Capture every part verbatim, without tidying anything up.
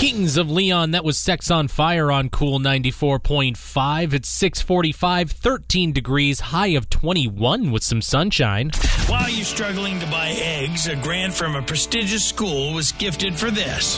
Kings of Leon, that was Sex on Fire on Cool ninety-four point five. It's six forty-five, thirteen degrees, high of twenty-one with some sunshine. While you're struggling to buy eggs, a grant from a prestigious school was gifted for this.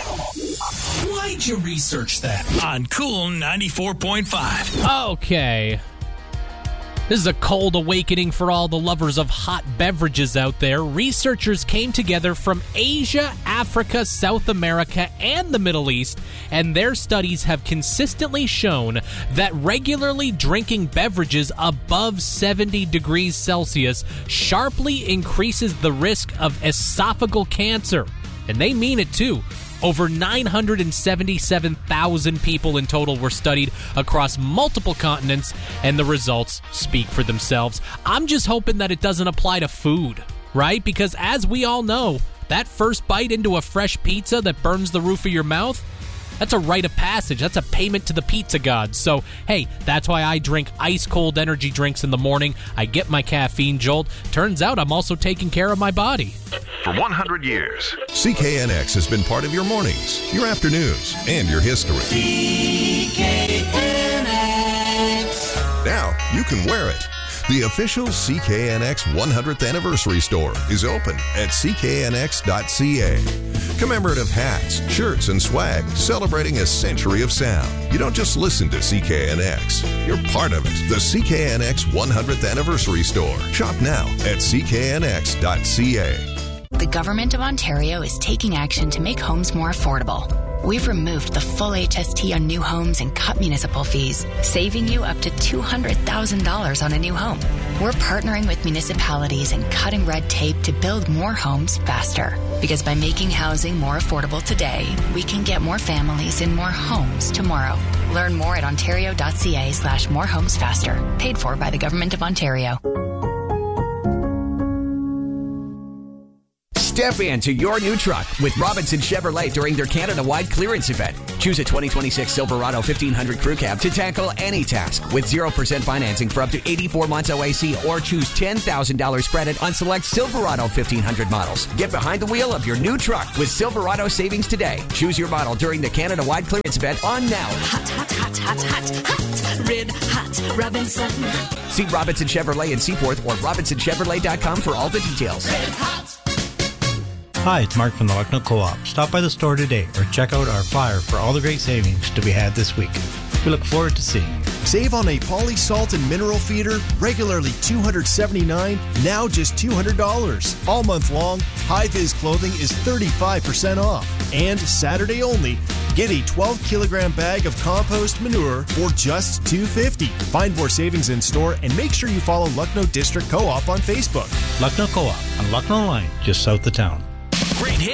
Why'd you research that? On Cool ninety-four point five. Okay. This is a cold awakening for all the lovers of hot beverages out there. Researchers came together from Asia, Africa, South America, and the Middle East, and their studies have consistently shown that regularly drinking beverages above seventy degrees Celsius sharply increases the risk of esophageal cancer. And they mean it too. Over nine hundred seventy-seven thousand people in total were studied across multiple continents, and the results speak for themselves. I'm just hoping that it doesn't apply to food, right? Because as we all know, that first bite into a fresh pizza that burns the roof of your mouth, that's a rite of passage. That's a payment to the pizza gods. So, hey, that's why I drink ice-cold energy drinks in the morning. I get my caffeine jolt. Turns out I'm also taking care of my body. For one hundred years, C K N X has been part of your mornings, your afternoons, and your history. C K N X. Now you can wear it. The official C K N X one hundredth Anniversary Store is open at C K N X dot C A. Commemorative hats, shirts, and swag celebrating a century of sound. You don't just listen to C K N X. You're part of it. The C K N X one hundredth Anniversary Store. Shop now at C K N X dot C A. The Government of Ontario is taking action to make homes more affordable. We've removed the full H S T on new homes and cut municipal fees, saving you up to two hundred thousand dollars on a new home. We're partnering with municipalities and cutting red tape to build more homes faster. Because by making housing more affordable today, we can get more families in more homes tomorrow. Learn more at ontario.ca slash more homes faster. Paid for by the Government of Ontario. Step into your new truck with Robinson Chevrolet during their Canada-wide clearance event. Choose a twenty twenty-six Silverado fifteen hundred Crew Cab to tackle any task with zero percent financing for up to eighty-four months O A C, or choose ten thousand dollars credit on select Silverado fifteen hundred models. Get behind the wheel of your new truck with Silverado savings today. Choose your model during the Canada-wide clearance event on now. Hot, hot, hot, hot, hot, hot. Red hot Robinson. See Robinson Chevrolet in Seaforth or robinson chevrolet dot com for all the details. Red hot. Hi, it's Mark from the Lucknow Co-op. Stop by the store today or check out our flyer for all the great savings to be had this week. We look forward to seeing you. Save on a Polysalt and mineral feeder, regularly two hundred seventy-nine dollars, now just two hundred dollars. All month long, High-Vis clothing is thirty-five percent off. And Saturday only, get a twelve kilogram bag of compost manure for just two dollars and fifty cents. Find more savings in store and make sure you follow Lucknow District Co-op on Facebook. Lucknow Co-op on Lucknow Line, just south of town. Great hit.